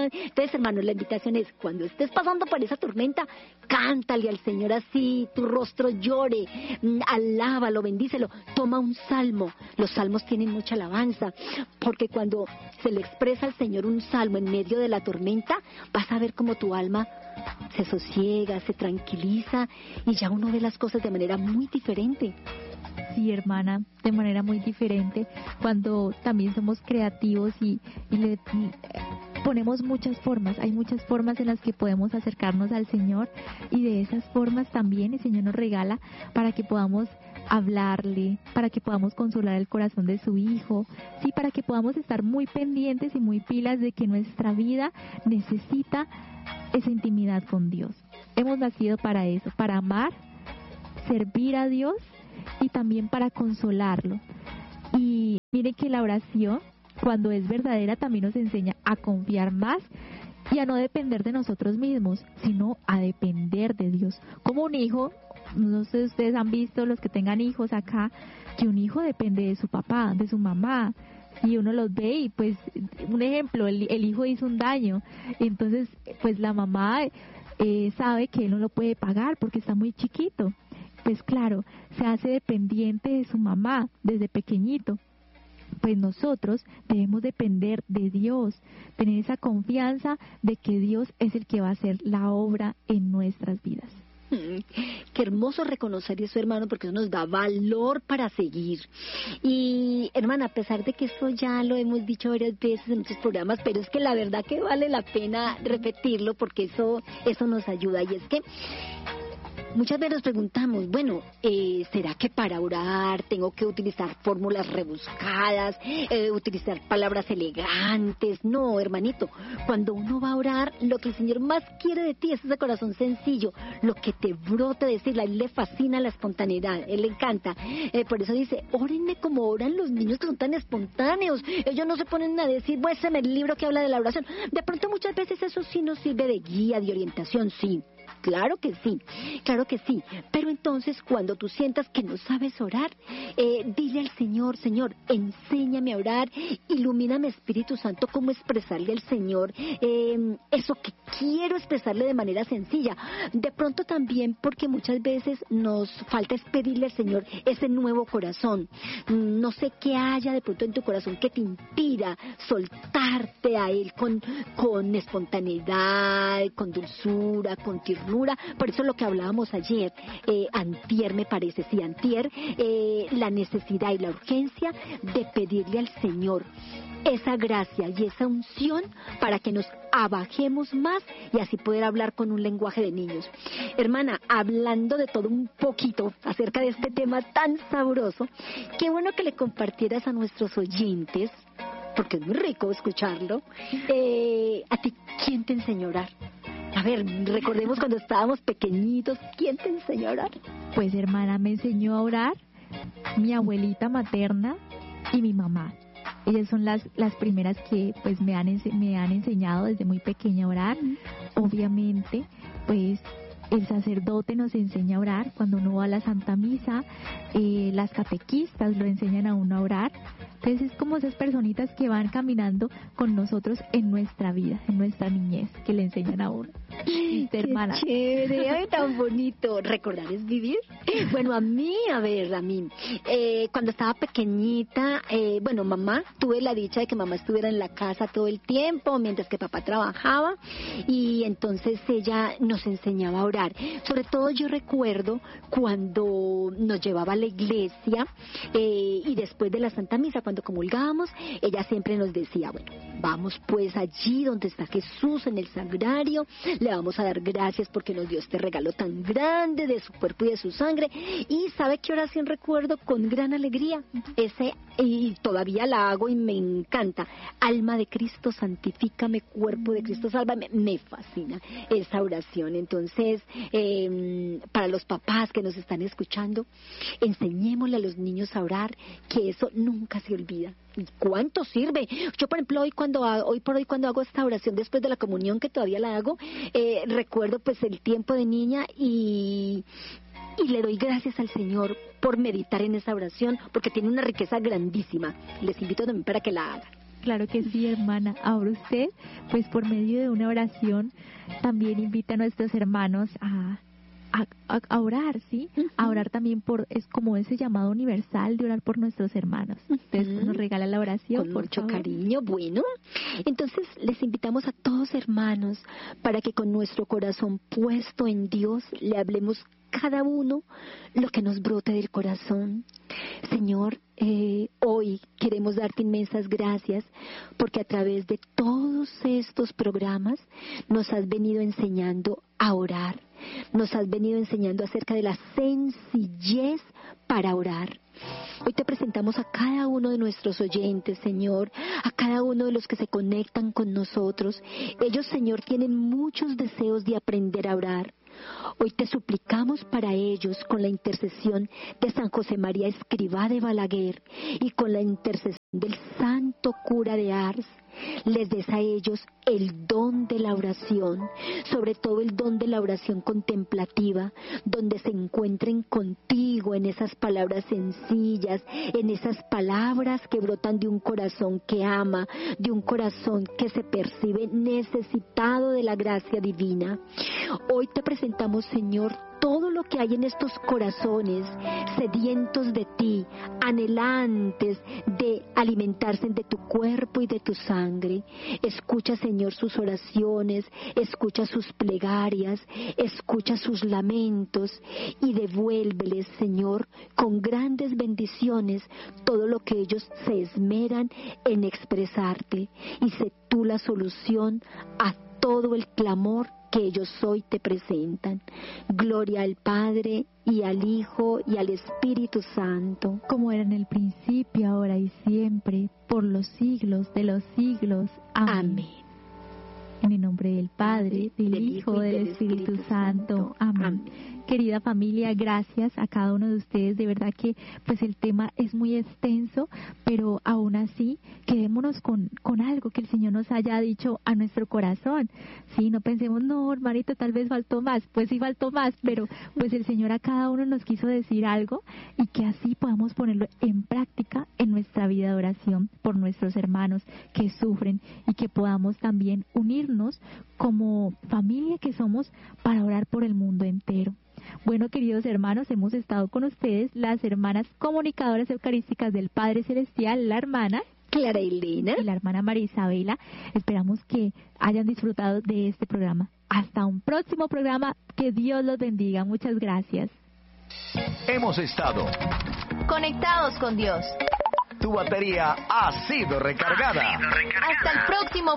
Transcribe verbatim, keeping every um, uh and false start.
Entonces, hermanos, la invitación es, cuando estés pasando por esa tormenta, cántale al Señor así, tu rostro llore, alábalo, bendícelo, toma un salmo. Los salmos tienen mucha alabanza, porque cuando se le expresa al Señor un salmo en medio de la tormenta, vas a ver cómo tu alma se sosiega, se tranquiliza, y ya uno ve las cosas de manera muy diferente. Sí, hermana, de manera muy diferente, cuando también somos creativos y, y le y ponemos muchas formas, hay muchas formas en las que podemos acercarnos al Señor, y de esas formas también el Señor nos regala para que podamos hablarle, para que podamos consolar el corazón de su Hijo, sí, para que podamos estar muy pendientes y muy pilas de que nuestra vida necesita esa intimidad con Dios. Hemos nacido para eso, para amar, servir a Dios y también para consolarlo. Y miren que la oración, cuando es verdadera, también nos enseña a confiar más y a no depender de nosotros mismos, sino a depender de Dios. Como un hijo, no sé si ustedes han visto, los que tengan hijos acá, que un hijo depende de su papá, de su mamá, y uno los ve y pues, un ejemplo, el, el hijo hizo un daño, entonces pues la mamá eh, sabe que él no lo puede pagar porque está muy chiquito. Pues claro, se hace dependiente de su mamá desde pequeñito. Pues nosotros debemos depender de Dios, tener esa confianza de que Dios es el que va a hacer la obra en nuestras vidas. Mm, qué hermoso reconocer eso, hermano, porque eso nos da valor para seguir. Y, hermana, a pesar de que esto ya lo hemos dicho varias veces en muchos programas, pero es que la verdad que vale la pena repetirlo, porque eso, eso nos ayuda. Y es que muchas veces nos preguntamos, bueno, eh, ¿será que para orar tengo que utilizar fórmulas rebuscadas, eh, utilizar palabras elegantes? No, hermanito, cuando uno va a orar, lo que el Señor más quiere de ti es ese corazón sencillo, lo que te brote decirle. A Él le fascina la espontaneidad, Él le encanta. Eh, por eso dice, órenme como oran los niños que son tan espontáneos. Ellos no se ponen a decir, muéstrame el libro que habla de la oración. De pronto muchas veces eso sí nos sirve de guía, de orientación, sí. Claro que sí, claro que sí, pero entonces cuando tú sientas que no sabes orar, eh, dile al Señor, Señor, enséñame a orar, ilumíname, Espíritu Santo, cómo expresarle al Señor eh, eso que quiero expresarle de manera sencilla. De pronto también porque muchas veces nos falta es pedirle al Señor ese nuevo corazón. No sé qué haya de pronto en tu corazón que te impida soltarte a Él con, con espontaneidad, con dulzura, con ternura. Por eso lo que hablábamos ayer, eh, antier me parece, sí, antier, eh, la necesidad y la urgencia de pedirle al Señor esa gracia y esa unción para que nos abajemos más y así poder hablar con un lenguaje de niños. Hermana, hablando de todo un poquito acerca de este tema tan sabroso, qué bueno que le compartieras a nuestros oyentes, porque es muy rico escucharlo. Eh, ¿a ti quién te enseñó a orar? A ver, recordemos cuando estábamos pequeñitos, ¿quién te enseñó a orar? Pues, hermana, me enseñó a orar mi abuelita materna y mi mamá. Ellas son las las primeras que pues me han ense- me han enseñado desde muy pequeña a orar. Obviamente, pues el sacerdote nos enseña a orar cuando uno va a la Santa Misa, eh, las catequistas lo enseñan a uno a orar. Entonces es como esas personitas que van caminando con nosotros en nuestra vida, en nuestra niñez, que le enseñan a uno. Qué Hermana. chévere, ay, tan bonito. ¿Recordar es vivir? Bueno, a mí, a ver, a mí, eh, cuando estaba pequeñita, eh, bueno, mamá, tuve la dicha de que mamá estuviera en la casa todo el tiempo, mientras que papá trabajaba, y entonces ella nos enseñaba a orar. Sobre todo yo recuerdo cuando nos llevaba a la iglesia, eh, y después de la Santa Misa, cuando comulgábamos, ella siempre nos decía, bueno, vamos pues allí donde está Jesús en el sagrario, le vamos a dar gracias porque nos dio este regalo tan grande de su cuerpo y de su sangre. Y ¿sabe qué oración recuerdo con gran alegría? Ese, y todavía la hago y me encanta. Alma de Cristo, santifícame, cuerpo de Cristo, sálvame. Me fascina esa oración. Entonces, eh, para los papás que nos están escuchando, enseñémosle a los niños a orar, que eso nunca se olvida. ¿Cuánto sirve? Yo, por ejemplo, hoy cuando hoy por hoy cuando hago esta oración después de la comunión, que todavía la hago, eh, recuerdo pues el tiempo de niña y y le doy gracias al Señor por meditar en esa oración, porque tiene una riqueza grandísima. Les invito también para que la hagan. Claro que sí, hermana. Ahora usted, pues por medio de una oración, también invita a nuestros hermanos a, a, a, a orar, ¿sí? Uh-huh. A orar también por, es como ese llamado universal de orar por nuestros hermanos. Entonces, uh-huh. nos regala la oración, con por mucho favor. cariño. Bueno, entonces les invitamos a todos, hermanos, para que con nuestro corazón puesto en Dios le hablemos cada uno lo que nos brote del corazón. Señor, eh, hoy queremos darte inmensas gracias porque a través de todos estos programas nos has venido enseñando a orar, nos has venido enseñando acerca de la sencillez para orar. Hoy te presentamos a cada uno de nuestros oyentes, Señor, a cada uno de los que se conectan con nosotros. Ellos, Señor, tienen muchos deseos de aprender a orar. Hoy te suplicamos para ellos con la intercesión de San José María Escrivá de Balaguer y con la intercesión del Santo Cura de Ars, les des a ellos el don de la oración, sobre todo el don de la oración contemplativa, donde se encuentren contigo en esas palabras sencillas, en esas palabras que brotan de un corazón que ama, de un corazón que se percibe necesitado de la gracia divina. Hoy te presentamos, Señor, todo lo que hay en estos corazones sedientos de ti, anhelantes de alimentarse de tu cuerpo y de tu sangre. Escucha, Señor, sus oraciones, escucha sus plegarias, escucha sus lamentos y devuélveles, Señor, con grandes bendiciones todo lo que ellos se esmeran en expresarte, y sé tú la solución a todo el clamor que ellos hoy te presentan. Gloria al Padre, y al Hijo, y al Espíritu Santo. Como era en el principio, ahora y siempre, por los siglos de los siglos. Amén. Amén. En el nombre del Padre, del, del Hijo, y del Espíritu, Espíritu Santo. Santo. Amén. Amén. Querida familia, gracias a cada uno de ustedes. De verdad que pues el tema es muy extenso, pero aún así quedémonos con, con algo que el Señor nos haya dicho a nuestro corazón. Sí, no pensemos, no, hermanito, tal vez faltó más. Pues sí faltó más, pero pues el Señor a cada uno nos quiso decir algo, y que así podamos ponerlo en práctica en nuestra vida de oración por nuestros hermanos que sufren, y que podamos también unirnos como familia que somos para orar por el mundo entero. Bueno, queridos hermanos, hemos estado con ustedes las hermanas comunicadoras eucarísticas del Padre Celestial, la hermana Clara Elena y la hermana María Isabela. Esperamos que hayan disfrutado de este programa. Hasta un próximo programa. Que Dios los bendiga. Muchas gracias. Hemos estado conectados con Dios. Tu batería ha sido recargada. Ha sido recargada. Hasta el próximo